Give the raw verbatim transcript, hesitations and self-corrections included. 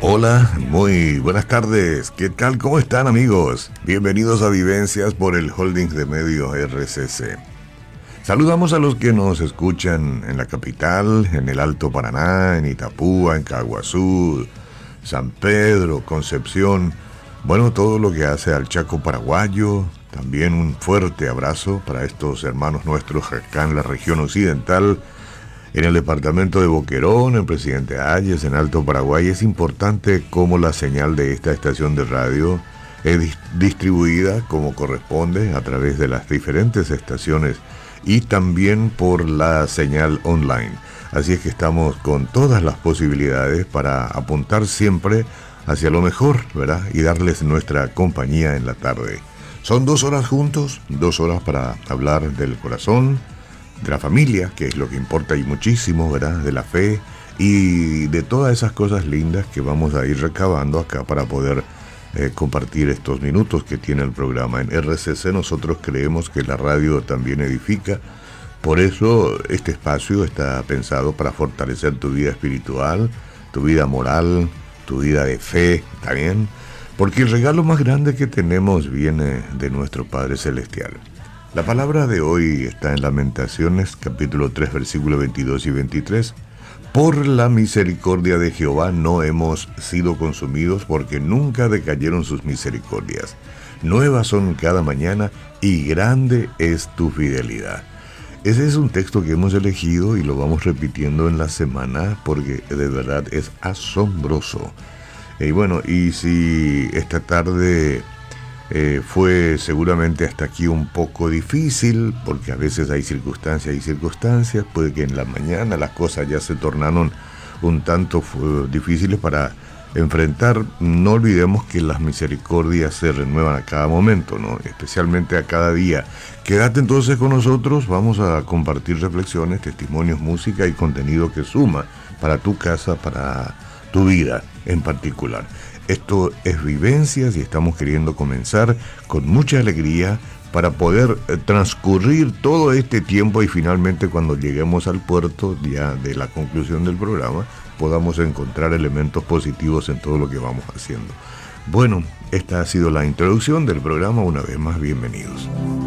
Hola, muy buenas tardes. ¿Qué tal? ¿Cómo están, amigos? Bienvenidos a Vivencias por el Holdings de Medios R C C. Saludamos a los que nos escuchan en la capital, en el Alto Paraná, en Itapúa, en Caguazú, San Pedro, Concepción. Bueno, todo lo que hace al Chaco paraguayo. También un fuerte abrazo para estos hermanos nuestros acá en la región occidental. En el departamento de Boquerón, en Presidente Hayes, en Alto Paraguay, es importante cómo la señal de esta estación de radio es dis- distribuida como corresponde a través de las diferentes estaciones y también por la señal online. Así es que estamos con todas las posibilidades para apuntar siempre hacia lo mejor, ¿verdad? Y darles nuestra compañía en la tarde. Son dos horas juntos, dos horas para hablar del corazón, de la familia, que es lo que importa y muchísimo, ¿verdad? De la fe y de todas esas cosas lindas que vamos a ir recabando acá para poder eh, compartir estos minutos que tiene el programa. En R C C nosotros creemos que la radio también edifica, por eso este espacio está pensado para fortalecer tu vida espiritual, tu vida moral, tu vida de fe también, porque el regalo más grande que tenemos viene de nuestro Padre Celestial. La palabra de hoy está en Lamentaciones, capítulo tres, versículos veintidós y veintitrés. Por la misericordia de Jehová no hemos sido consumidos, porque nunca decayeron sus misericordias. Nuevas son cada mañana, y grande es tu fidelidad. Ese es un texto que hemos elegido y lo vamos repitiendo en la semana, porque de verdad es asombroso. Y bueno, y si esta tarde... Eh, fue seguramente hasta aquí un poco difícil, porque a veces hay circunstancias y circunstancias, puede que en la mañana las cosas ya se tornaron un tanto uh, difíciles para enfrentar. No olvidemos que las misericordias se renuevan a cada momento, ¿no? Especialmente a cada día. Quédate entonces con nosotros, vamos a compartir reflexiones, testimonios, música y contenido que suma para tu casa, para tu vida en particular. Esto es Vivencias y estamos queriendo comenzar con mucha alegría para poder transcurrir todo este tiempo y finalmente cuando lleguemos al puerto ya de la conclusión del programa podamos encontrar elementos positivos en todo lo que vamos haciendo. Bueno, esta ha sido la introducción del programa. Una vez más, bienvenidos.